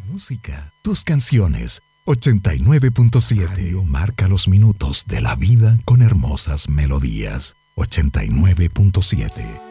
música, tus canciones. 89.7 Radio marca los minutos de la vida con hermosas melodías. 89.7